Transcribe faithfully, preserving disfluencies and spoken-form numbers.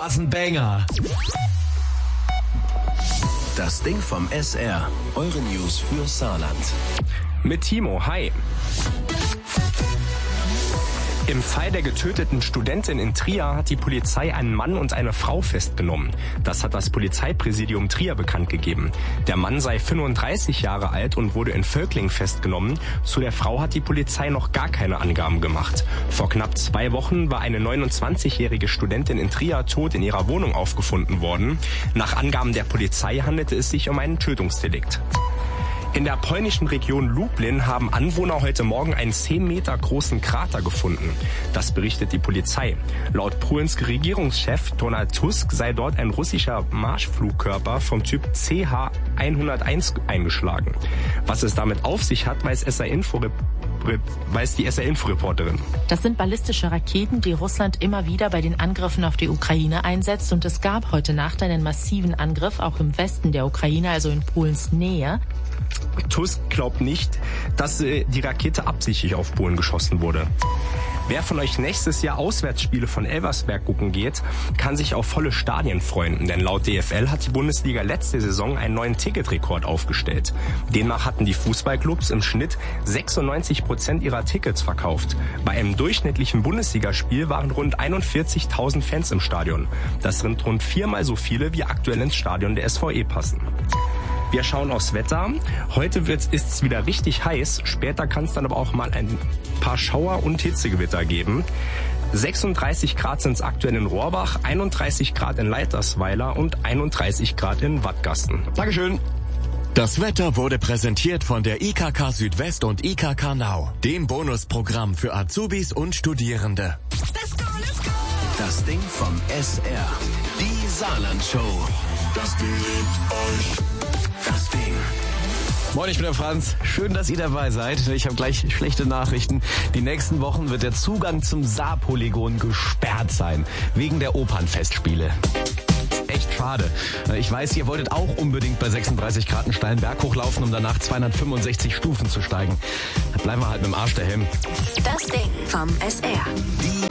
was ein Banger. Das Ding vom S R. Eure News für Saarland. Mit Timo, hi. Im Fall der getöteten Studentin in Trier hat die Polizei einen Mann und eine Frau festgenommen. Das hat das Polizeipräsidium Trier bekannt gegeben. Der Mann sei fünfunddreißig Jahre alt und wurde in Völkling festgenommen. Zu der Frau hat die Polizei noch gar keine Angaben gemacht. Vor knapp zwei Wochen war eine neunundzwanzigjährige Studentin in Trier tot in ihrer Wohnung aufgefunden worden. Nach Angaben der Polizei handelte es sich um einen Tötungsdelikt. In der polnischen Region Lublin haben Anwohner heute Morgen einen zehn Meter großen Krater gefunden. Das berichtet die Polizei. Laut Polens Regierungschef Donald Tusk sei dort ein russischer Marschflugkörper vom Typ C H hunderteins eingeschlagen. Was es damit auf sich hat, weiß S R Info weiß die S R-Info-Reporterin. Das sind ballistische Raketen, die Russland immer wieder bei den Angriffen auf die Ukraine einsetzt. Und es gab heute Nacht einen massiven Angriff, auch im Westen der Ukraine, also in Polens Nähe. Tusk glaubt nicht, dass äh, die Rakete absichtlich auf Polen geschossen wurde. Wer von euch nächstes Jahr Auswärtsspiele von Elversberg gucken geht, kann sich auf volle Stadien freuen. Denn laut D F L hat die Bundesliga letzte Saison einen neuen Ticketrekord aufgestellt. Demnach hatten die Fußballclubs im Schnitt sechsundneunzig Prozent ihrer Tickets verkauft. Bei einem durchschnittlichen Bundesligaspiel waren rund einundvierzigtausend Fans im Stadion. Das sind rund viermal so viele, wie aktuell ins Stadion der S V E passen. Wir schauen aufs Wetter. Heute ist es wieder richtig heiß. Später kann es dann aber auch mal ein paar Schauer und Hitzegewitter geben. sechsunddreißig Grad sind es aktuell in Rohrbach, einunddreißig Grad in Leitersweiler und einunddreißig Grad in Wattgasten. Dankeschön. Das Wetter wurde präsentiert von der I K K Südwest und I K K Now, dem Bonusprogramm für Azubis und Studierende. Let's go, let's go. Das Ding vom S R. Die Saarland-Show. Das Ding liebt euch. Das Ding. Moin, ich bin der Franz. Schön, dass ihr dabei seid. Ich habe gleich schlechte Nachrichten. Die nächsten Wochen wird der Zugang zum Saarpolygon gesperrt sein, wegen der Opernfestspiele. Echt schade. Ich weiß, ihr wolltet auch unbedingt bei sechsunddreißig Grad einen steilen Berg hochlaufen, um danach zweihundertfünfundsechzig Stufen zu steigen. Da bleiben wir halt mit dem Arsch daheim. Das Ding vom S R. Die